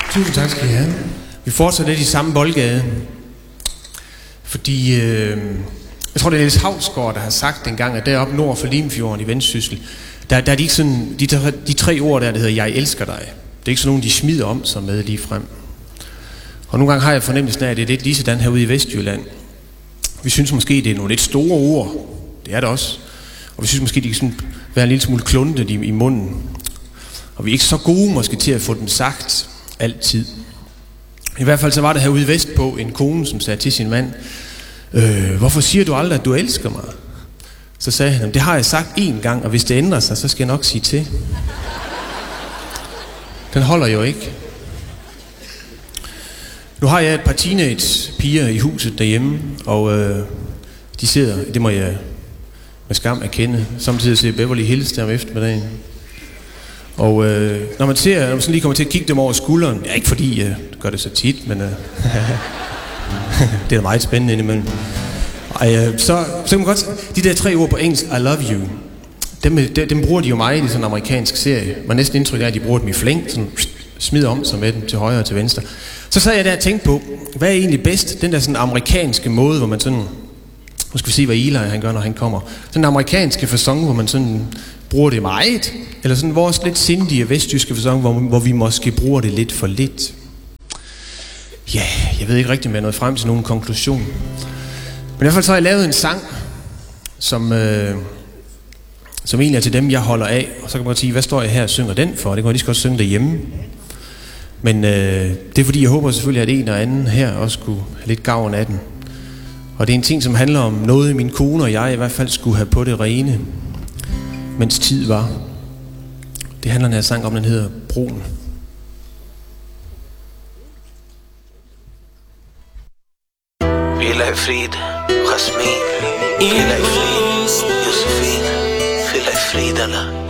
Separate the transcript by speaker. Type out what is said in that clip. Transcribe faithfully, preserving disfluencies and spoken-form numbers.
Speaker 1: Tusind tak skal I have. Vi fortsætter lidt i samme boldgade. Fordi, øh, jeg tror det er Niels Hausgaard, der har sagt engang, at deroppe nord for Limfjorden i Vendsyssel, der, der er de ikke sådan, de, de tre ord der, der hedder, jeg elsker dig. Det er ikke sådan nogen, de smider om sig med lige frem. Og nogle gange har jeg fornemmelsen af, at det er lidt lige sådan herude i Vestjylland. Vi synes måske, det er nogle lidt store ord. Det er det også. Og vi synes måske, de kan sådan være en lille smule kluntet i, i munden. Og vi er ikke så gode måske til at få dem sagt altid. I hvert fald så var der herude i Vestpå en kone, som sagde til sin mand, øh, hvorfor siger du aldrig, at du elsker mig? Så sagde han, det har jeg sagt én gang, og hvis det ændrer sig, så skal jeg nok sige til. Den holder jo ikke. Nu har jeg et par teenage-piger i huset derhjemme, og øh, de sidder, det må jeg med skam erkende, samtidig ser Beverly Hills der om eftermiddagen. Og øh, når man ser, når man sådan lige kommer til at kigge dem over skulderen, ja, ikke fordi jeg øh, gør det så tit, men øh, det er da meget spændende indimellem. Ej, øh, så, så kan man godt, de der tre ord på engelsk, I love you, dem, dem, dem bruger de jo meget i sådan en amerikansk serie. Man næsten indtryk af, at de bruger dem i flæng, sådan smider om sig med dem til højre og til venstre. Så sad jeg der og tænkte på, hvad er egentlig bedst, den der sådan amerikanske måde, hvor man sådan, nu skal vi se, hvad Eli han gør, når han kommer. Den amerikanske facon, hvor man sådan bruger det meget, eller sådan vores lidt sindige vestjyske facon, hvor, hvor vi måske bruger det lidt for lidt. Ja, jeg ved ikke rigtig, om jeg er nået frem til nogen konklusion. Men i hvert fald så har jeg lavet en sang, som, øh, som egentlig er til dem, jeg holder af. Og så kan man godt sige, hvad står jeg her og synger den for? Det kan jeg lige så godt synge derhjemme. Men øh, det er fordi, jeg håber selvfølgelig, at en og anden her også skulle have lidt gavn af den. Og det er en ting, som handler om noget, min kone og jeg i hvert fald skulle have på det rene, mens tid var. Det handler den her sang om, den hedder Broen.
Speaker 2: Vila i frid, Jasmin. Vila i frid, Josefin. Vila i frid, alla.